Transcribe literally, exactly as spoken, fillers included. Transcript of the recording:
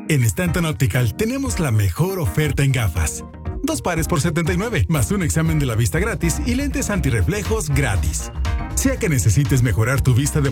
En Stanton Optical tenemos la mejor oferta en gafas. Dos pares por setenta y nueve, más un examen de la vista gratis y lentes antirreflejos gratis. Sea que necesites mejorar tu vista de